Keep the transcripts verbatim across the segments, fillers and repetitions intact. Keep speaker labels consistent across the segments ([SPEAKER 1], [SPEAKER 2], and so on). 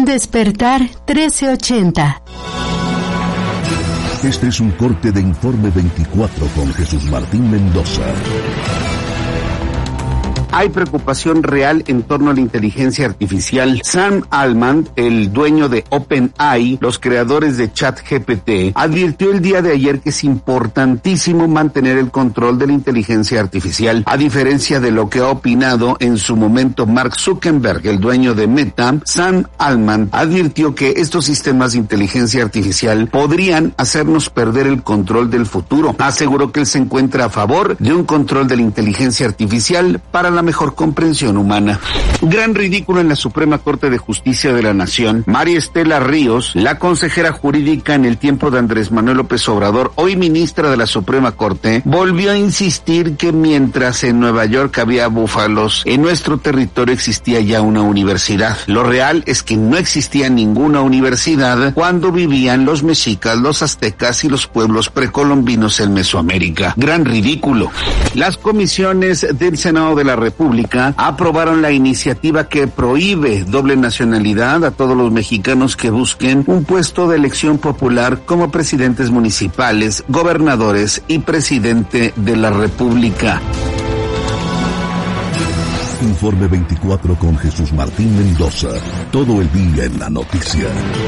[SPEAKER 1] Despertar trece ochenta.
[SPEAKER 2] Este es un corte de Informe veinticuatro con Jesús Martín Mendoza.
[SPEAKER 3] Hay preocupación real en torno a la inteligencia artificial. Sam Altman, el dueño de OpenAI, los creadores de ChatGPT, advirtió el día de ayer que es importantísimo mantener el control de la inteligencia artificial. A diferencia de lo que ha opinado en su momento Mark Zuckerberg, el dueño de Meta, Sam Altman advirtió que estos sistemas de inteligencia artificial podrían hacernos perder el control del futuro. Aseguró que él se encuentra a favor de un control de la inteligencia artificial para la mejor comprensión humana. Gran ridículo en la Suprema Corte de Justicia de la Nación. María Estela Ríos, la consejera jurídica en el tiempo de Andrés Manuel López Obrador, hoy ministra de la Suprema Corte, volvió a insistir que mientras en Nueva York había búfalos, en nuestro territorio existía ya una universidad. Lo real es que no existía ninguna universidad cuando vivían los mexicas, los aztecas y los pueblos precolombinos en Mesoamérica. Gran ridículo. Las comisiones del Senado de la República aprobaron la iniciativa que prohíbe doble nacionalidad a todos los mexicanos que busquen un puesto de elección popular como presidentes municipales, gobernadores y presidente de la República.
[SPEAKER 2] Informe veinticuatro con Jesús Martín Mendoza. Todo el día en la noticia.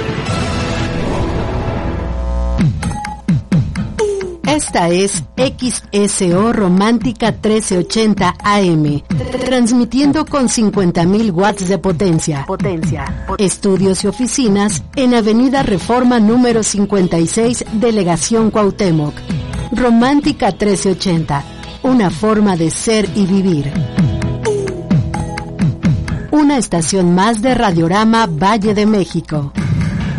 [SPEAKER 1] Esta es X S O Romántica trece ochenta A M, transmitiendo con cincuenta mil watts de potencia. Potencia. Estudios y oficinas en Avenida Reforma número cincuenta y seis, Delegación Cuauhtémoc. Romántica trece ochenta, una forma de ser y vivir. Una estación más de Radiorama Valle de México.